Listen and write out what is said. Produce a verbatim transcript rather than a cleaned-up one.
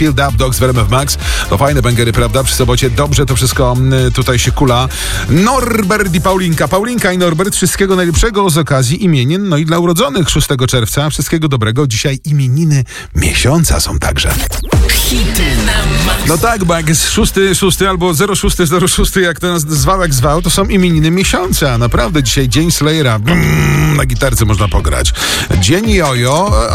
Build Up Dogs w R M F Max. To fajne bęgery, prawda? Przy sobocie dobrze to wszystko y, tutaj się kula. Norbert i Paulinka. Paulinka i Norbert, wszystkiego najlepszego z okazji imienin, no i dla urodzonych szóstego czerwca. Wszystkiego dobrego. Dzisiaj imieniny miesiąca są także. Hity na maksa. No tak, bo jak jest szósty, szósty albo zero szósty, zero szósty, jak to nas zwał, jak zwał, to są imieniny miesiąca. Naprawdę dzisiaj dzień Slayera. Brrr, na gitarce można pograć. Dzień Jojo.